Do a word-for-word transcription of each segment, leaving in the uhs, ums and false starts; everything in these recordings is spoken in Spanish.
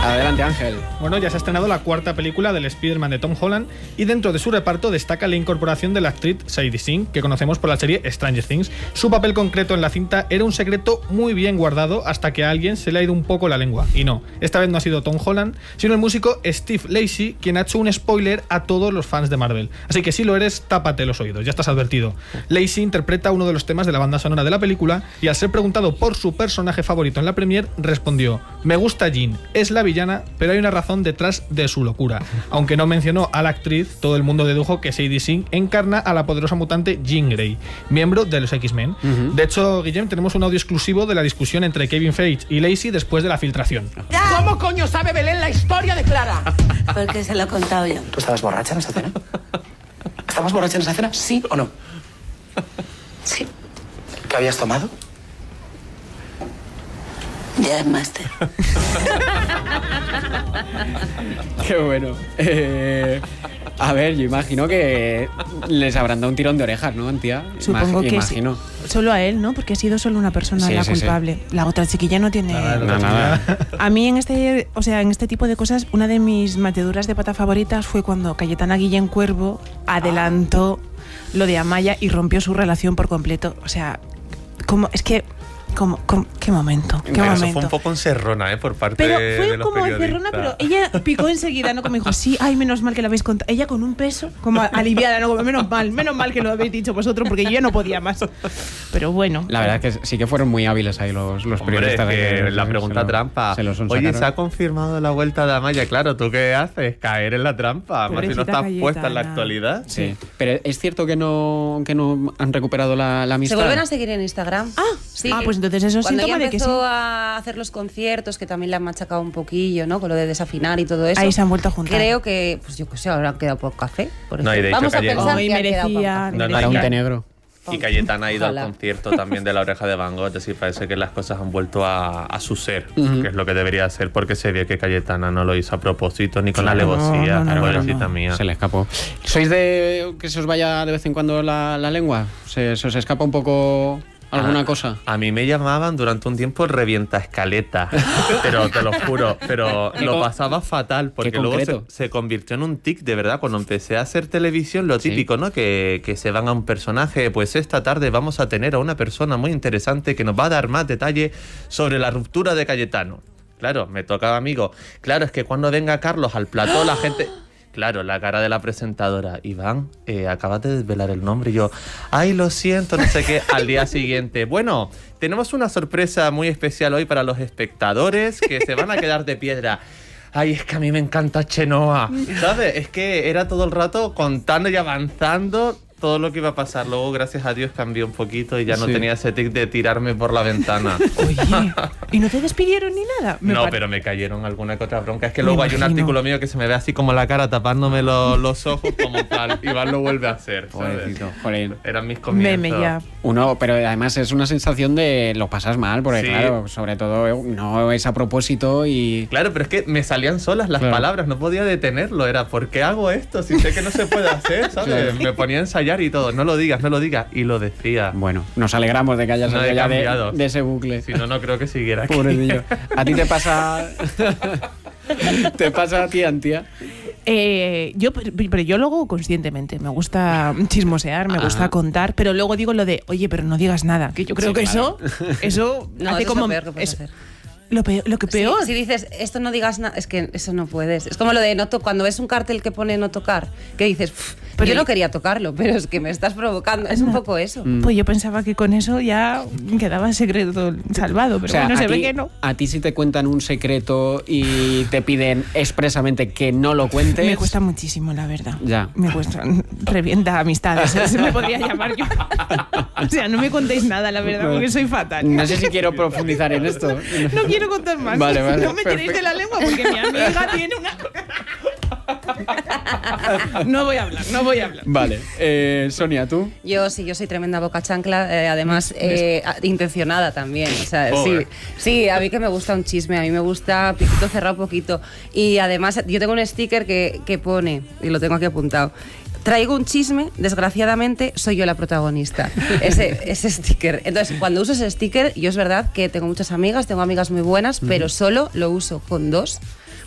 Adelante, Ángel. Bueno, ya se ha estrenado la cuarta película del Spider-Man de Tom Holland y dentro de su reparto destaca la incorporación de la actriz Sadie Sink, que conocemos por la serie Stranger Things. Su papel concreto en la cinta era un secreto muy bien guardado hasta que a alguien se le ha ido un poco la lengua. Y no, esta vez no ha sido Tom Holland, sino el músico Steve Lacy, quien ha hecho un spoiler a todos los fans de Marvel. Así que si lo eres, tápate los oídos, ya estás advertido. Lacy interpreta uno de los temas de la banda sonora de la película y al ser preguntado por su personaje favorito en la premier, respondió: me gusta Jean, es la villana, pero hay una razón detrás de su locura. Aunque no mencionó a la actriz, todo el mundo dedujo que Sadie Sink encarna a la poderosa mutante Jean Grey, miembro de los X-Men. Uh-huh. De hecho, Guillem, tenemos un audio exclusivo de la discusión entre Kevin Feige y Lacy después de la filtración. ¿Cómo coño sabe Belén la historia de Clara? Porque se lo he contado yo. ¿Tú estabas borracha en esa cena? ¿Estabas borracha en esa cena? ¿Sí o no? Sí. ¿Qué habías tomado? Ya es máster. Qué bueno. Eh, a ver, yo imagino que les habrán dado un tirón de orejas, ¿no, tía? Supongo Imag- que imagino. sí. Solo a él, ¿no? Porque ha sido solo una persona Sí, la sí, culpable. Sí. La otra chiquilla no tiene... Nada, no, nada. A mí en este, o sea, en este tipo de cosas, una de mis mateduras de pata favoritas fue cuando Cayetana Guillén Cuervo adelantó ah. lo de Amaya y rompió su relación por completo. O sea, como es que... Como, como, ¿Qué momento? ¿Qué Eso momento? fue un poco encerrona, ¿eh? Por parte pero de, fue de los como encerrona, pero ella picó enseguida, ¿no? Como dijo, sí, ay, menos mal que lo habéis contado. Ella con un peso, como aliviada, ¿no? Como, menos mal, menos mal que lo habéis dicho vosotros, porque yo ya no podía más. Pero bueno. La verdad es que sí que fueron muy hábiles ahí los, los Hombre, periodistas. Es que de que la pregunta lo, trampa. Se los Oye, se ha confirmado la vuelta de Amaya. Claro, ¿tú qué haces? Caer en la trampa. Más si no estás Cayetana. Puesta en la actualidad. Sí. sí. Pero es cierto que no, que no han recuperado la, la amistad. Se vuelven a seguir en Instagram. Ah, sí. Ah, pues entonces eso es síntoma de que sí. Cuando a hacer los conciertos, que también le han machacado un poquillo, ¿no? Con lo de desafinar y todo eso. Ahí se han vuelto a juntar. Creo que, pues yo qué sé, ahora han quedado por café. Por no, y de Vamos hecho, a pensar oh, que merecía, no, no, para un té negro. Y Cayetana ha ido Ojalá. al concierto también de La Oreja de Van Gogh, es decir, parece que las cosas han vuelto a, a su ser, uh-huh. que es lo que debería ser, porque se vio que Cayetana no lo hizo a propósito ni con claro, la alevosía, no, no, pobrecita no, no. mía. Se le escapó. ¿Sois de que se os vaya de vez en cuando la, la lengua? ¿Se, ¿Se os escapa un poco alguna a, cosa? A mí me llamaban durante un tiempo el revienta escaleta, pero te lo juro, pero lo pasaba fatal, porque luego se, se convirtió en un tic, de verdad, cuando empecé a hacer televisión, lo típico, ¿sí? ¿no? Que, que se van a un personaje, pues esta tarde vamos a tener a una persona muy interesante que nos va a dar más detalle sobre la ruptura de Cayetano. Claro, me tocaba amigo. Claro, es que cuando venga Carlos al plató, la gente... Claro, la cara de la presentadora. Iván, eh, acabas de desvelar el nombre. Y yo, ay, lo siento, no sé qué. Al día siguiente, bueno, tenemos una sorpresa muy especial hoy para los espectadores que se van a quedar de piedra. Ay, es que a mí me encanta Chenoa, ¿sabes? Es que era todo el rato contando y avanzando todo lo que iba a pasar. Luego, gracias a Dios, cambió un poquito y ya no sí. tenía ese tic de tirarme por la ventana. Oye, ¿y no te despidieron ni nada? Me no, par... pero me cayeron alguna que otra bronca. Es que luego hay un artículo mío que se me ve así como la cara tapándome lo, los ojos como tal. Iván lo vuelve a hacer, ¿sabes? Joder. Eran mis comienzos. Meme ya. Uno, pero además es una sensación de lo pasas mal, porque sí. claro, sobre todo no es a propósito y... Claro, pero es que me salían solas las claro. palabras, no podía detenerlo. Era, ¿por qué hago esto? Si sé que no se puede hacer, ¿sabes? Sí. Me ponía a ensayar y todo, no lo digas, no lo digas, y lo decía. Bueno, nos alegramos de que hayas salido ya de, de ese bucle. Si no, no creo que siguiera aquí. Pobre niño. ¿A ti te pasa te pasa a ti, Antía? Eh, yo, pero yo lo hago conscientemente. Me gusta chismosear, me Ajá. gusta contar, pero luego digo lo de, oye, pero no digas nada. Que yo creo sí, que claro. eso, eso no, hace eso como es lo peor que puedes hacer. Lo, peor, lo que peor. Sí, si dices, esto no digas nada, es que eso no puedes. Es como lo de no to- cuando ves un cartel que pone no tocar, que dices, pero yo no quería tocarlo, pero es que me estás provocando. Es un poco eso. Mm. Pues yo pensaba que con eso ya quedaba secreto salvado, pero o sea, bueno, se ti, ve que no. A ti si te cuentan un secreto y te piden expresamente que no lo cuentes... Me cuesta muchísimo, la verdad. Ya. Me cuesta, revienta amistades, se me podría llamar yo. O sea, no me contéis nada, la verdad, porque soy fatal. No sé si quiero profundizar en esto. No quiero contar más. Vale, vale, no me tiréis de la lengua porque mi amiga tiene una... No voy a hablar, no voy a hablar. Vale, eh, Sonia, ¿tú? Yo sí, yo soy tremenda boca chancla, eh, además eh, intencionada también. O sea, oh, sí, eh. sí, a mí que me gusta un chisme, a mí me gusta piquito cerrado poquito. Y además yo tengo un sticker que, que pone, y lo tengo aquí apuntado, traigo un chisme, desgraciadamente soy yo la protagonista. Ese, ese sticker. Entonces, cuando uso ese sticker, yo es verdad que tengo muchas amigas, tengo amigas muy buenas, uh-huh. pero solo lo uso con dos.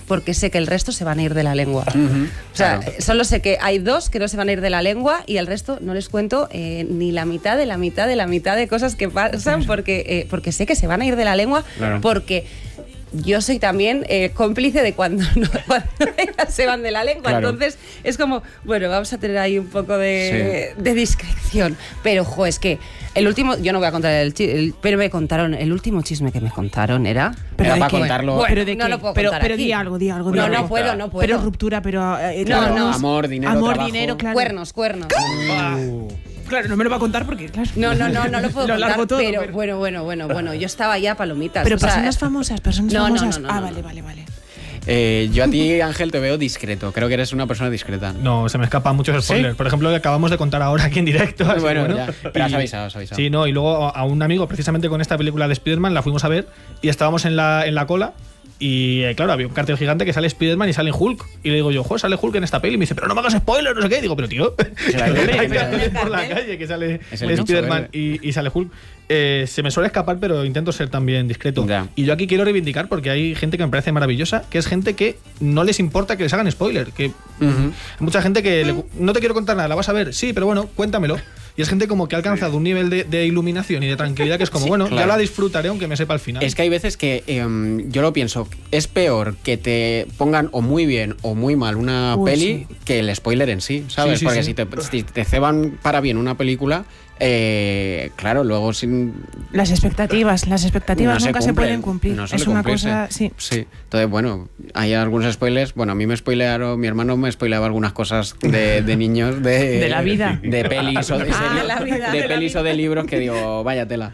porque sé que el resto se van a ir de la lengua. Uh-huh, o sea, claro. solo sé que hay dos que no se van a ir de la lengua y el resto no les cuento eh, ni la mitad de la mitad de la mitad de cosas que pasan porque, eh, porque sé que se van a ir de la lengua, claro. porque yo soy también eh, cómplice de cuando, no, cuando ellas se van de la lengua. Claro. Entonces es como, bueno, vamos a tener ahí un poco de, sí. de discreción. Pero, jo, es que el último, yo no voy a contar el, el pero me contaron, el último chisme que me contaron era... Pero era para contarlo... Bueno, ¿pero de no qué? lo puedo pero, contar pero aquí. di algo, di algo. Di no, algo. no puedo, no puedo. Pero ruptura, pero... Eh, no, claro, no. Amor, dinero, Amor, trabajo. dinero, claro. Cuernos, cuernos. Uh. Claro, no me lo va a contar porque, claro. No, no, no, no lo puedo Lo contar, largo todo, pero, pero- bueno, bueno, bueno, bueno, yo estaba ya palomitas. Pero o sea, personas famosas, personas no, no, famosas. no, no, ah, no, vale, no. vale, vale. Eh, yo a ti, Ángel, te veo discreto. Creo que eres una persona discreta. No, se me escapan muchos spoilers. ¿Sí? Por ejemplo, le acabamos de contar ahora aquí en directo. así Bueno, que ya. Pero has Y- avisado, has avisado. Sí, no, y luego a un amigo, precisamente con esta película de Spider-Man, la fuimos a ver y estábamos en la, en la cola. Y eh, claro, había un cartel gigante que sale Spider-Man y sale Hulk. Y le digo yo, joder, sale Hulk en esta peli. Y me dice, pero no me hagas spoiler, no sé qué. Y digo, pero tío, Claro, hay pero- carteles pero- por la calle que sale Es el el bicho Spider-Man verde. y, y sale Hulk. Eh, se me suele escapar, pero intento ser también discreto. Ya. Y yo aquí quiero reivindicar, porque hay gente que me parece maravillosa, que es gente que no les importa que les hagan spoiler. Que Ujú. hay mucha gente que le- no te quiero contar nada, la vas a ver, sí, pero bueno, cuéntamelo. Y es gente como que ha alcanzado un nivel de, de iluminación y de tranquilidad que es como, Sí, bueno, claro. ya la disfrutaré aunque me sepa al final. Es que hay veces que em, yo lo pienso, es peor que te pongan o muy bien o muy mal una Uy, peli sí. que el spoiler en sí, ¿sabes? Sí, sí, Porque sí. Si, te, si te ceban para bien una película, eh, claro, luego sin... Las expectativas, las expectativas no se nunca se cumplen, pueden cumplir. no es suele una cumplirse. cosa, sí. Sí, entonces bueno, hay algunos spoilers, bueno, a mí me spoilearon, mi hermano me spoileaba algunas cosas de, de niños, de, De la vida. de pelis o de, Ah, series, la vida. de De la pelis vida. o de libros que digo, vaya tela.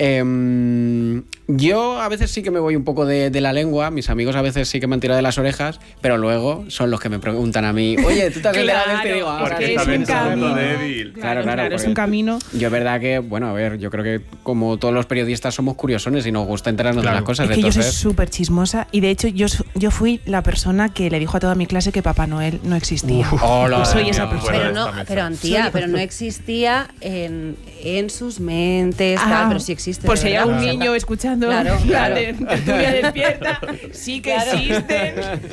Em, yo a veces sí que me voy un poco de, de la lengua, mis amigos a veces sí que me han tirado de las orejas, pero luego son los que me preguntan a mí, oye, ¿tú te has enterado de esto? Y digo, ah, es vale, que está es bien, un está bien. camino. débil. Claro, claro, es porque- un camino. Yo es verdad que, bueno, a ver, yo creo que como todos los periodistas somos curiosones y nos gusta enterarnos Claro. de las cosas. Es que yo soy entonces, súper chismosa y de hecho yo, su- yo fui la persona que le dijo a toda mi clase que Papá Noel no existía. hola, soy esa Dios. persona. Pero Bueno, no, esta pero mesa. Antía, pero no existía en, en sus mentes, Ah, tal, pero sí existe. Por de si hay verdad. un niño escuchando Claro, la claro. de- tertulia despierta, sí que Claro. existen.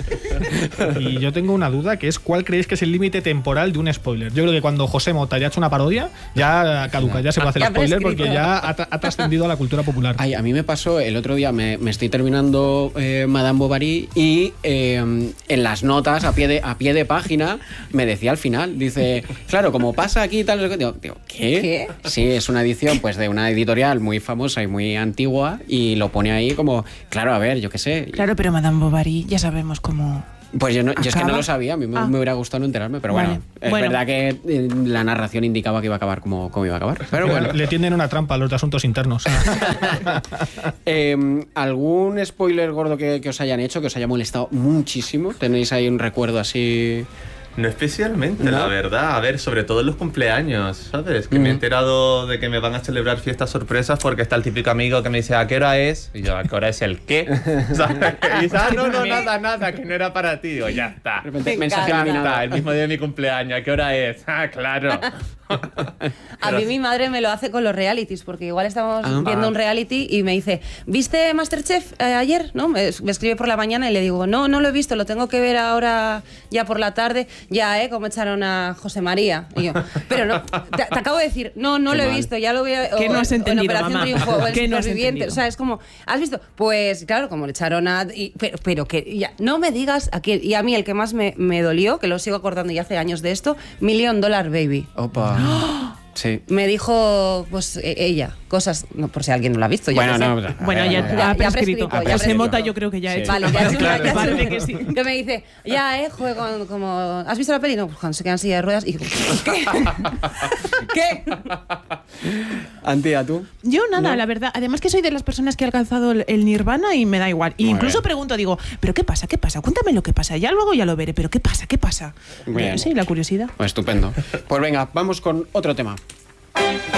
Y yo tengo una duda, que es ¿cuál creéis que es el límite temporal de un spoiler? Yo creo que cuando José Mota ya ha hecho una parodia, ya caduca, ya se puede hacer Ya spoiler prescrito. porque ya ha, tra- ha trascendido a la cultura popular. Ay, a mí me pasó el otro día, me, me estoy terminando eh, Madame Bovary y eh, en las notas, a pie, de, a pie de página, me decía al final, dice, claro, como pasa aquí y tal, no sé qué". digo, digo, ¿qué? ¿Qué? Sí, es una edición pues de una editorial muy famosa y muy antigua y lo pone ahí como, claro, a ver, yo qué sé. Claro, pero Madame Bovary ya sabemos cómo. Pues yo, no, yo es que no ¿Acaba? lo sabía, a mí me, Ah. me hubiera gustado no enterarme, pero Vale. bueno, es Bueno. verdad que eh, la narración indicaba que iba a acabar como, como iba a acabar. Pero bueno. Le tienden una trampa a los de asuntos internos. Eh, ¿Algún spoiler gordo que, que os hayan hecho, que os haya molestado muchísimo? ¿Tenéis ahí un recuerdo así? No especialmente, ¿No? la verdad. A ver, sobre todo en los cumpleaños, ¿sabes? Que me he Mm. enterado de que me van a celebrar fiestas sorpresas porque está el típico amigo que me dice, ¿a qué hora es? Y yo, ¿a qué hora es el qué? ¿Sabes? Y dice, ah, no, no, nada, nada, que no era para ti. Digo, ya está. De repente, Me mensaje encanta. Ya eliminado. está, el mismo día de mi cumpleaños, ¿a qué hora es? Ah, claro. A mí mi madre me lo hace con los realities, porque igual estamos Ah. viendo un reality y me dice, ¿viste Masterchef eh, ayer? ¿No? Me, me escribe por la mañana y le digo, no, no lo he visto, lo tengo que ver ahora ya por la tarde. Ya, ¿eh? Como echaron a José María. Y yo, pero no, te, te acabo de decir, no, no Qué lo he mal. visto, ya lo voy a... ¿Qué o- no has o en entendido, Operación mamá? Triunfo, o en ¿Qué no has Superviviente. entendido? O sea, es como, ¿has visto? Pues claro, como le echaron a... y- pero, pero que ya, no me digas a quién. Y a mí el que más me, me dolió, que lo sigo acordando ya hace años de esto, Million Dollar Baby. Opa. Sí. Me dijo, pues e- ella, cosas, no, por si alguien no lo ha visto. yo Bueno, qué sé. no, a Bueno, ver, ya, a ver. ya ha Ya- ya prescrito. prescrito, ya José prescrito. Mota yo creo que ya ha Sí. hecho. Vale, ya es una- Claro, ya es parece una- que sí. que me dice, ya, eh, joder, con- como, ¿has visto la peli? No, pues cuando se quedan en silla de ruedas y digo, ¿qué? ¿Qué? Antía, ¿tú? Yo nada, ¿No? la verdad. Además que soy de las personas que ha alcanzado el, el nirvana y me da igual. Y Muy incluso bien. pregunto, digo, ¿pero qué pasa? ¿Qué pasa? Cuéntame lo que pasa. Ya luego ya lo veré, pero ¿qué pasa? ¿Qué pasa? Muy bien. Sí, la curiosidad. Pues estupendo. Pues venga, vamos con otro tema.